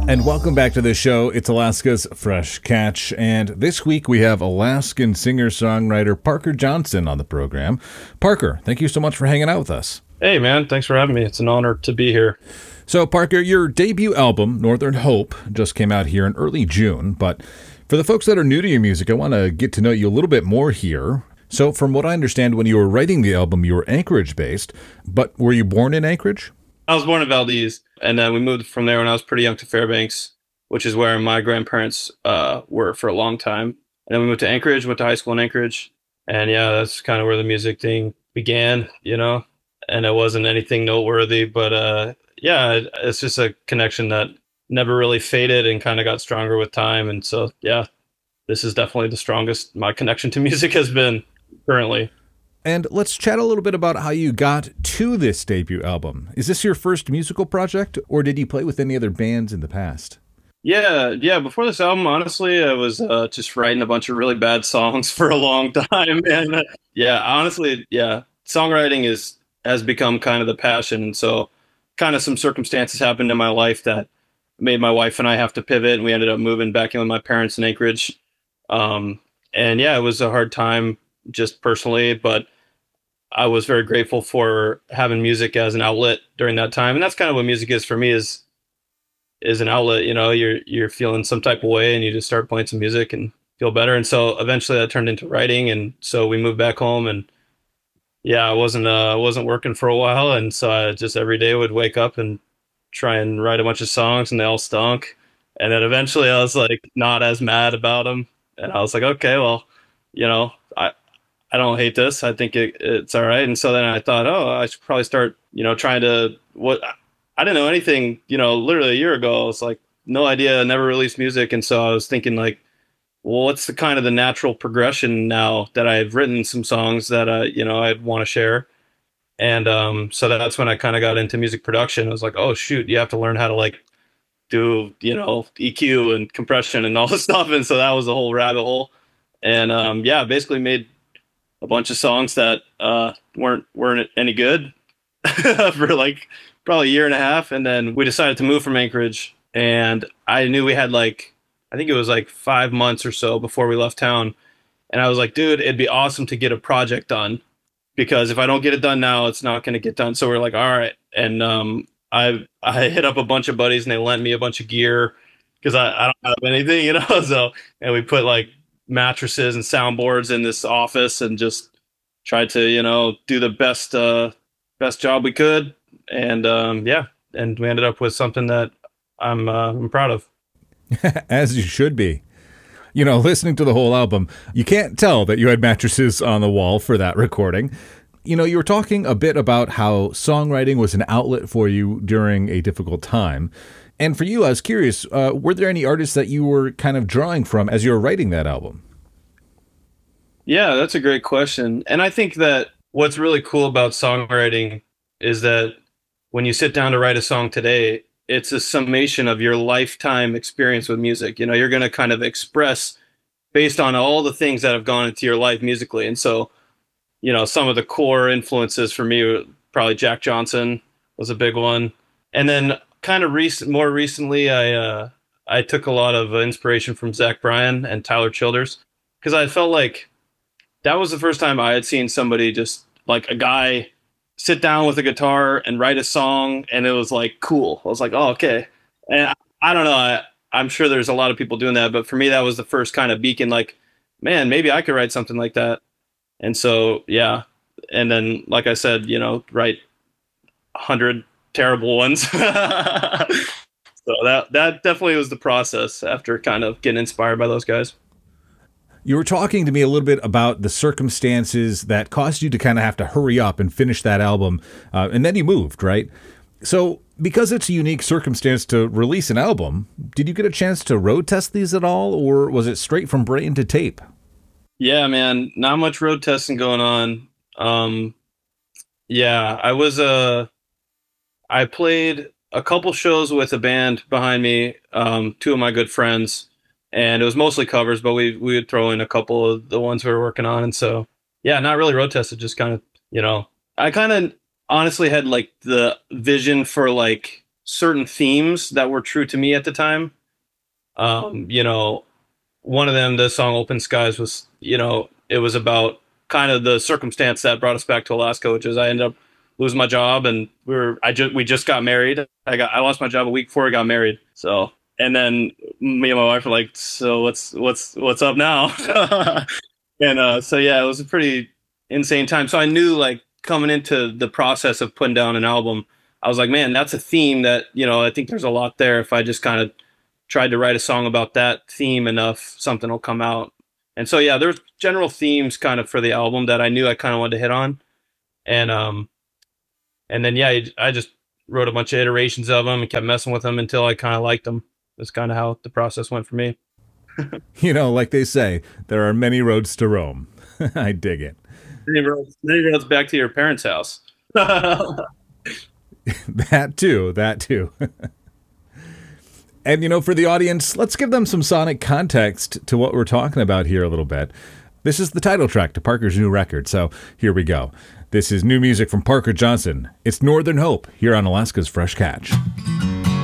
And welcome back to the show. It's Alaska's Fresh Catch. And this week we have Alaskan singer-songwriter Parker Johnson on the program. Parker, thank you so much for hanging out with us. Hey, man. Thanks for having me. It's an honor to be here. So, Parker, your debut album, Northern Hope, just came out here in early June. But for the folks that are new to your music, I want to get to know you a little bit more here. So, from what I understand, when you were writing the album, you were Anchorage-based. But were you born in Anchorage? I was born in Valdez, and then we moved from there when I was pretty young to Fairbanks, which is where my grandparents were for a long time. And then we moved to Anchorage, went to high school in Anchorage. And yeah, that's kind of where the music thing began, you know? And it wasn't anything noteworthy, but yeah, it's just a connection that never really faded and kind of got stronger with time. And so, yeah, this is definitely the strongest my connection to music has been currently. And let's chat a little bit about how you got to this debut album. Is this your first musical project, or did you play with any other bands in the past? Yeah. Before this album, honestly, I was just writing a bunch of really bad songs for a long time. And yeah, honestly, yeah, songwriting has become kind of the passion. And so kind of some circumstances happened in my life that made my wife and I have to pivot, and we ended up moving back in with my parents in Anchorage. And yeah, it was a hard time just personally, but I was very grateful for having music as an outlet during that time. And that's kind of what music is for me, is an outlet. You know, you're feeling some type of way and you just start playing some music and feel better. And so eventually that turned into writing. And so we moved back home, and yeah, I wasn't working for a while. And so I just every day would wake up and try and write a bunch of songs, and they all stunk. And then eventually I was like not as mad about them. And I was like, okay, well, you know, I don't hate this. I think it's all right. And so then I thought, oh, I should probably start, you know, trying to I didn't know anything, you know, literally a year ago. I was like, no idea, never released music. And so I was thinking like, well, what's the kind of the natural progression now that I've written some songs that, you know, I'd want to share. And so that's when I kind of got into music production. I was like, oh, shoot, you have to learn how to like do, you know, EQ and compression and all this stuff. And so that was a whole rabbit hole. And yeah, basically made a bunch of songs that weren't any good for like probably a year and a half. And then we decided to move from Anchorage, and I knew we had like, I think it was like 5 months or so before we left town. And I was like, dude, it'd be awesome to get a project done, because if I don't get it done now, it's not going to get done. So we're like, all right. And I hit up a bunch of buddies, and they lent me a bunch of gear because I don't have anything, you know? So, and we put like mattresses and soundboards in this office and just tried to, you know, do the best job we could. And yeah, and we ended up with something that I'm proud of. As you should be. You know, listening to the whole album, you can't tell that you had mattresses on the wall for that recording. You know, you were talking a bit about how songwriting was an outlet for you during a difficult time. And for you, I was curious, were there any artists that you were kind of drawing from as you were writing that album? Yeah, that's a great question. And I think that what's really cool about songwriting is that when you sit down to write a song today, it's a summation of your lifetime experience with music. You know, you're going to kind of express based on all the things that have gone into your life musically. And so, you know, some of the core influences for me were probably Jack Johnson was a big one. And then kind of more recently, I took a lot of inspiration from Zach Bryan and Tyler Childers, because I felt like that was the first time I had seen somebody just like a guy sit down with a guitar and write a song, and it was like cool. I was like, oh, okay. And I don't know. I'm sure there's a lot of people doing that, but for me, that was the first kind of beacon. Like, man, maybe I could write something like that. And so, yeah. And then, like I said, you know, write 100 terrible ones. So that definitely was the process after kind of getting inspired by those guys. You were talking to me a little bit about the circumstances that caused you to kind of have to hurry up and finish that album, and then you moved, right? So because it's a unique circumstance to release an album, did you get a chance to road test these at all, or was it straight from brain to tape? Yeah, man, not much road testing going on. Yeah, I played a couple shows with a band behind me, two of my good friends, and it was mostly covers, but we would throw in a couple of the ones we were working on. And so, yeah, not really road tested, just kind of, you know, I kind of honestly had like the vision for like certain themes that were true to me at the time. You know, one of them, the song Open Skies, was, you know, it was about kind of the circumstance that brought us back to Alaska, which is I ended up losing my job, and we just got married. I lost my job a week before I got married. So, and then me and my wife were like, so what's up now? And so yeah, it was a pretty insane time. So I knew, like, coming into the process of putting down an album, I was like, man, that's a theme that, you know, I think there's a lot there. If I just kind of tried to write a song about that theme enough, something will come out. And so yeah, there's general themes kind of for the album that I knew I kind of wanted to hit on. And then yeah, I just wrote a bunch of iterations of them and kept messing with them until I kind of liked them. That's kind of how the process went for me. You know, like they say, there are many roads to Rome. I dig it. Many roads back to your parents' house. That too. And, you know, for the audience, let's give them some sonic context to what we're talking about here a little bit. This is the title track to Parker's new record, so here we go. This is new music from Parker Johnson. It's Northern Hope here on Alaska's Fresh Catch.